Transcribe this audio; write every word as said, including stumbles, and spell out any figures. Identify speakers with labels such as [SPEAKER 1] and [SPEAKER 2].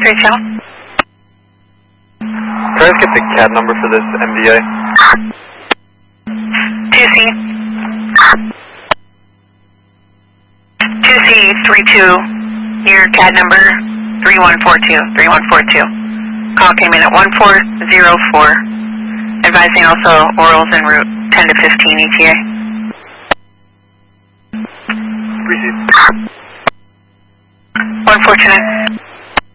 [SPEAKER 1] three channel.
[SPEAKER 2] Can I just get the C A D number for this M D A?
[SPEAKER 1] two C. two C three two. Your C A D number three one four two. three one four two. Call came in at one four zero four. Advising also orals en route ten to fifteen E T A.
[SPEAKER 2] Received.
[SPEAKER 1] Unfortunate.